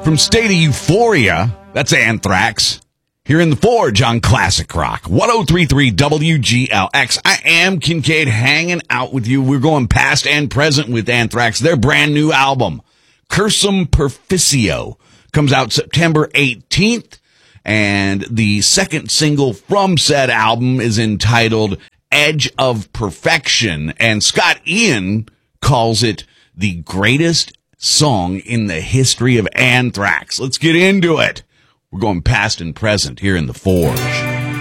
From State of Euphoria, that's Anthrax. Here in the Forge on Classic Rock, 103.3 WGLX. I am Kincaid, hanging out with you. We're going past and present with Anthrax. Their brand new album, Cursum Perficio, comes out September 18th. And the second single from said album is entitled Edge of Perfection. And Scott Ian calls it the greatest song in the history of Anthrax. Let's get into it. We're going past and present here in the Forge.